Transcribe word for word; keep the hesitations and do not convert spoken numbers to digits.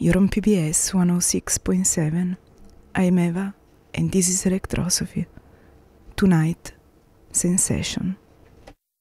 You're on P B S one oh six point seven. I'm Eva, and this is Electrosophy. Tonight, Sensation.